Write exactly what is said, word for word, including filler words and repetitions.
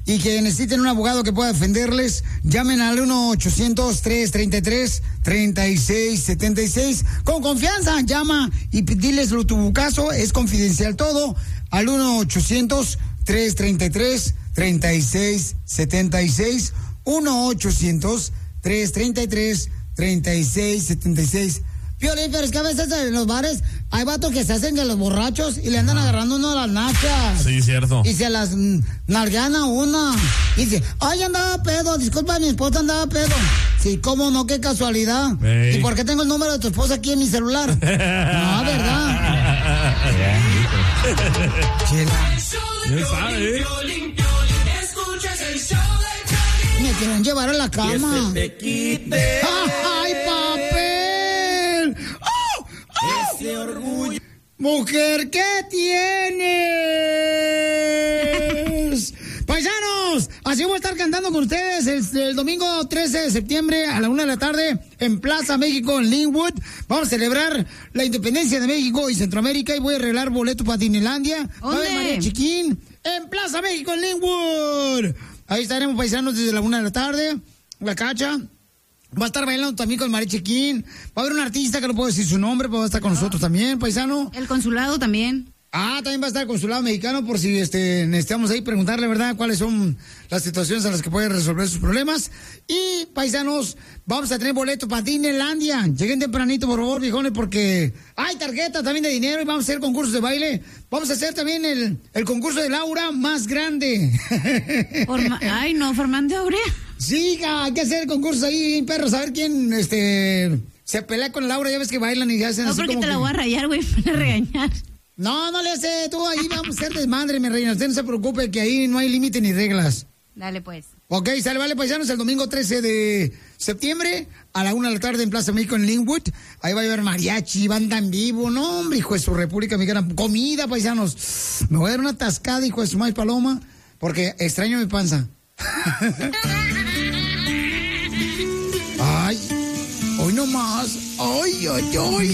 y que necesiten un abogado que pueda defenderles, llamen al uno ochocientos, tres treinta y tres, treinta y seis setenta y seis. Con confianza, llama y diles tu caso, es confidencial todo, al uno ochocientos, tres treinta y tres, treinta y seis setenta y seis. uno ochocientos, tres treinta y tres, treinta y seis setenta y seis. Piolín, pero es que a veces en los bares hay vatos que se hacen de los borrachos y le andan ah. agarrando uno a las nachas. Sí, cierto. Y se las mm, nalgan a una. Y dice, ay, andaba pedo, disculpa, mi esposa andaba pedo. Sí, cómo no, qué casualidad. Hey. ¿Y por qué tengo el número de tu esposa aquí en mi celular? No, ¿verdad? ¿Quién sabe? Me quieren llevar a la cama. Que se te quite. ¡Ay, papel! ¡Oh! ¡Oh! Ese orgullo. Mujer, ¿qué tienes? Paisanos, así voy a estar cantando con ustedes el, el domingo trece de septiembre a la una de la tarde en Plaza México en Linwood. Vamos a celebrar la independencia de México y Centroamérica y voy a arreglar boleto para Disneylandia. ¿Dónde? María Chiquín en Plaza México en Linwood. Ahí estaremos, paisanos, desde la una de la tarde. La cacha. Va a estar bailando también con María Chiquín. Va a haber un artista que no puedo decir su nombre, pero va a estar con nosotros también, paisano. El consulado también. Ah, también va a estar el consulado mexicano por si este, necesitamos ahí preguntarle, ¿verdad?, cuáles son las situaciones en las que pueden resolver sus problemas. Y, paisanos, vamos a tener boleto para Disneylandia. Lleguen tempranito, por favor, viejones, porque hay tarjeta también de dinero y vamos a hacer concursos de baile. Vamos a hacer también el, el concurso de Laura más grande. Forma- Ay, no, Fernando Aurea. Sí, hay que hacer el concurso ahí, perros, a ver quién este, se pelea con Laura. Ya ves que bailan y hacen No, así porque como te que... la voy a rayar, güey, para regañar. No, no le hace, tú ahí vamos a hacer desmadre, mi reina. Usted no se preocupe que ahí no hay límite ni reglas. Dale, pues. Ok, sale, vale, paisanos, el domingo trece de septiembre a la una de la tarde en Plaza México en Linwood. Ahí va a haber mariachi, banda en vivo. No, hombre, hijo de su República Mexicana. Comida, paisanos. Me voy a dar una tascada, hijo de su maíz paloma, porque extraño mi panza. Ay, hoy nomás. Ay, ay, ay.